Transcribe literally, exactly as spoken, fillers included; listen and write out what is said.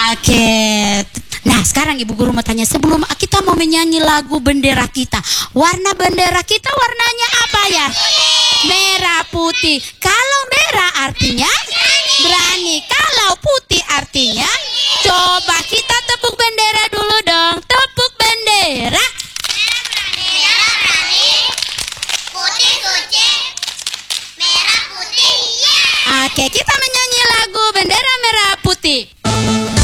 Oke. Nah sekarang ibu guru mau tanya, sebelum kita mau menyanyi lagu bendera kita, warna bendera kita warnanya apa ya? Merah putih. Kalau merah artinya berani, kalau putih artinya, coba kita tepuk bendera dulu dong. Tepuk bendera. Merah berani, putih suci, merah putih ya. Oke, kita menyanyi lagu bendera merah putih.